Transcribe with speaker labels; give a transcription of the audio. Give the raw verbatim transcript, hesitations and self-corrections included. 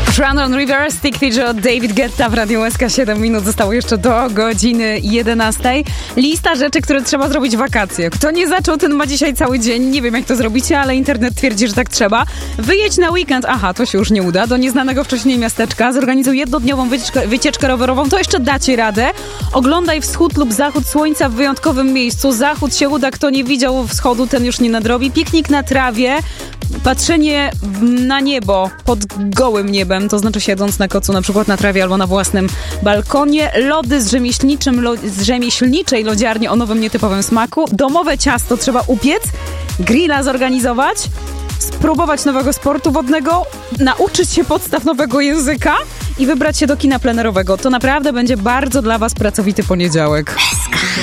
Speaker 1: Run on River, Stick Fidget, David Guetta w Radiu S K. siedem minut zostało jeszcze do godziny jedenastej. Lista rzeczy, które trzeba zrobić w wakacje. Kto nie zaczął, ten ma dzisiaj cały dzień. Nie wiem, jak to zrobicie, ale internet twierdzi, że tak trzeba. Wyjedź na weekend, aha, to się już nie uda, do nieznanego wcześniej miasteczka. Zorganizuj jednodniową wycieczkę, wycieczkę rowerową, to jeszcze dacie radę. Oglądaj wschód lub zachód słońca w wyjątkowym miejscu. Zachód się uda, kto nie widział wschodu, ten już nie nadrobi. Piknik na trawie. Patrzenie na niebo pod gołym niebem, to znaczy siedząc na kocu, na przykład na trawie albo na własnym balkonie. Lody z, rzemieślniczym, lo, z rzemieślniczej lodziarni o nowym, nietypowym smaku. Domowe ciasto trzeba upiec, grilla zorganizować, spróbować nowego sportu wodnego, nauczyć się podstaw nowego języka i wybrać się do kina plenerowego. To naprawdę będzie bardzo dla was pracowity poniedziałek.